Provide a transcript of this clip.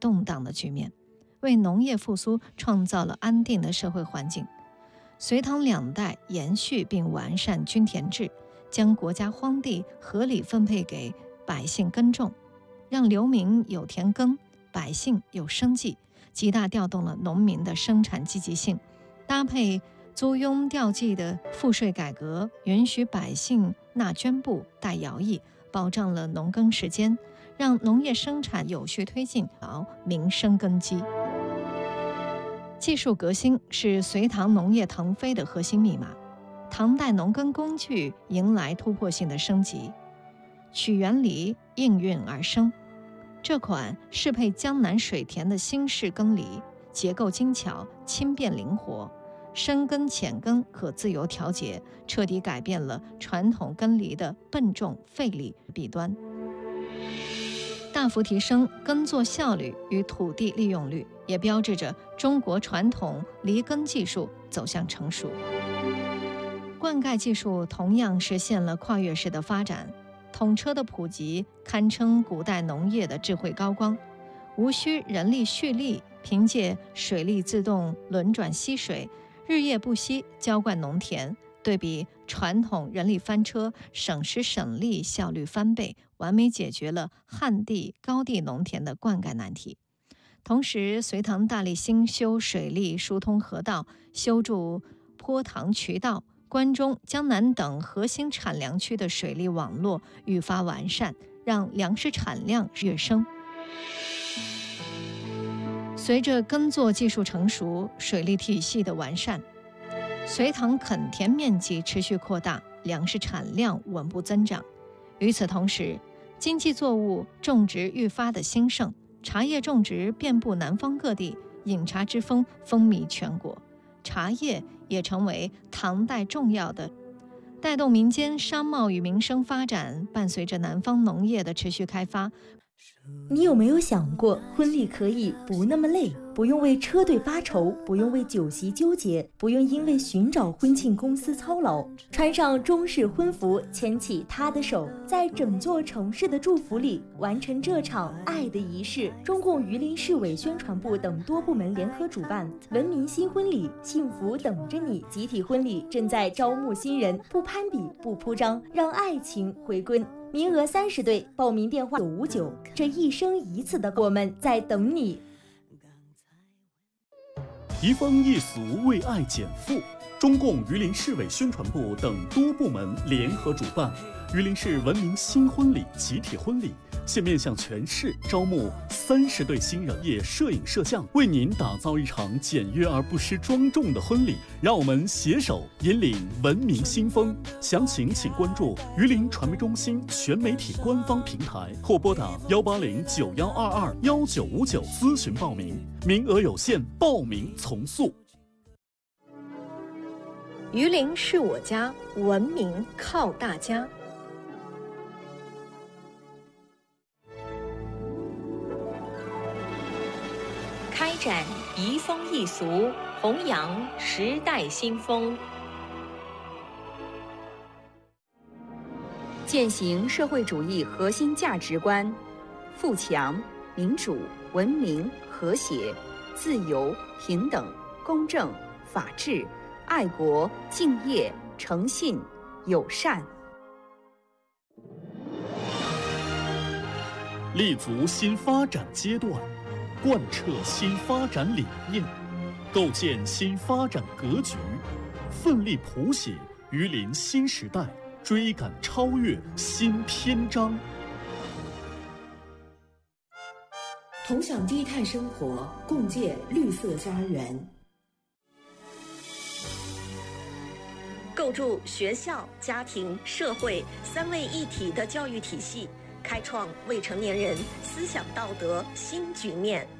动荡的局面，为农业复苏创造了安定的社会环境。隋唐两代延续并完善均田制，将国家荒地合理分配给百姓耕种，让流民有田耕，百姓有生计，极大调动了农民的生产积极性。搭配租庸调剂的赋税改革，允许百姓纳绢布、戴徭役，保障了农耕时间，让农业生产有序推进，民生根基。技术革新是隋唐农业腾飞的核心密码。唐代农耕工具迎来突破性的升级，取原理应运而生。这款适配江南水田的新式耕犁，结构精巧，轻便灵活，深耕浅耕可自由调节，彻底改变了传统耕犁的笨重费力弊端，大幅提升耕作效率与土地利用率，也标志着中国传统犁耕技术走向成熟。灌溉技术同样实现了跨越式的发展，统车的普及堪称古代农业的智慧高光，无需人力蓄力，凭借水力自动轮转吸水，日夜不息浇灌农田，对比传统人力翻车，省时省力，效率翻倍，完美解决了旱地、高地农田的灌溉难题。同时，隋唐大力兴修水利疏通河道，修筑坡塘渠道，关中、江南等核心产粮区的水利网络愈发完善，让粮食产量跃升。随着耕作技术成熟，水利体系的完善，隋唐垦田面积持续扩大，粮食产量稳步增长。与此同时，经济作物种植愈发的兴盛，茶叶种植遍布南方各地，饮茶之风风靡全国。茶叶也成为唐代重要的带动民间商贸与民生发展。伴随着南方农业的持续开发， 你有没有想过，婚礼可以不那么累，不用为车队发愁，不用为酒席纠结，不用因为寻找婚庆公司操劳，穿上中式婚服，牵起他的手，在整座城市的祝福里完成这场爱的仪式。中共榆林市委宣传部等多部门联合主办文明新婚礼，幸福等着你集体婚礼正在招募新人，不攀比，不铺张，让爱情回归。名额30对，报名电话959。这一生一次的我们在等你。 移风易俗，为爱减负。中共榆林市委宣传部等多部门联合主办榆林市文明新婚礼集体婚礼，现面向全市招募30对新人业摄影摄像，为您打造一场简约而不失庄重的婚礼。让我们携手引领文明新风。详情请关注榆林传媒中心全媒体官方平台，或拨打18091221959咨询报名，名额有限，报名从速。 榆林是我家，文明靠大家。 开展移风易俗，弘扬时代新风， 践行社会主义核心价值观：富强、民主、文明、和谐、自由、平等、公正、法治、爱国、敬业、诚信、友善。 立足新发展阶段，贯彻新发展理念，构建新发展格局，奋力谱写榆林新时代，追赶超越新篇章。 同享低碳生活，共建绿色家园。 构筑学校、家庭、社会3位一体的教育体系，开创未成年人思想道德新局面。